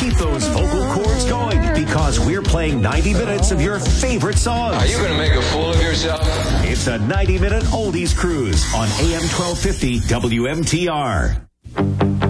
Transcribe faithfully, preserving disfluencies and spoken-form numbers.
Keep those vocal cords going because we're playing ninety minutes of your favorite songs. Are you going to make a fool of yourself? It's a ninety minute oldies cruise on A M twelve fifty W M T R.